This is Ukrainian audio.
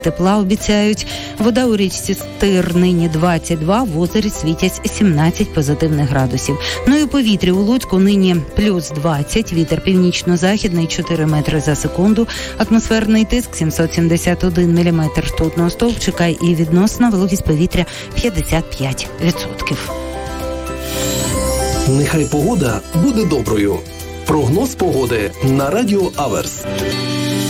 Тепла обіцяють. Вода у річці Стир нині 22, в озері світять 17 позитивних градусів. Ну і у повітрі у Луцьку нині плюс 20, вітер північно-західний 4 метри за секунду, атмосферний тиск 771 міліметр ртутного стовпчика і відносна вологість повітря 55%. Нехай погода буде доброю. Прогноз погоди на Радіо Аверс.